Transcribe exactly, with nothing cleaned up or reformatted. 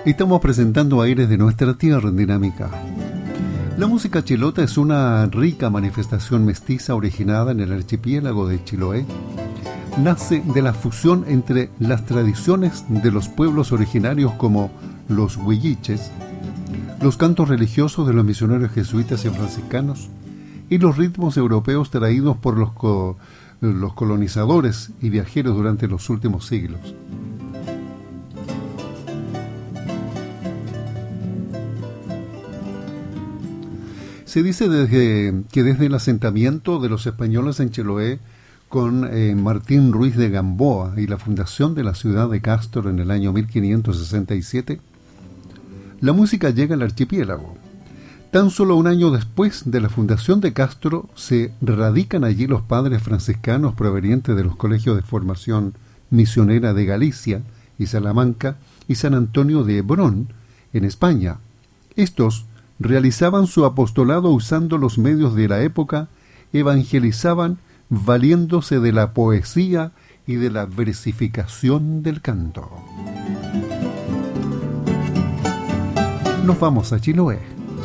Estamos presentando aires de nuestra tierra en Dinámica. La música chilota es una rica manifestación mestiza originada en el archipiélago de Chiloé. Nace de la fusión entre las tradiciones de los pueblos originarios como los huilliches, los cantos religiosos de los misioneros jesuitas y franciscanos y los ritmos europeos traídos por los, co- los colonizadores y viajeros durante los últimos siglos. Se dice desde, que desde el asentamiento de los españoles en Chiloé con eh, Martín Ruiz de Gamboa y la fundación de la ciudad de Castro en el año mil quinientos sesenta y siete, la música llega al archipiélago. Tan solo un año después de la fundación de Castro se radican allí los padres franciscanos provenientes de los colegios de formación misionera de Galicia y Salamanca y San Antonio de Hebrón, en España. Estos realizaban su apostolado usando los medios de la época, evangelizaban valiéndose de la poesía y de la versificación del canto. Nos vamos a Chiloé.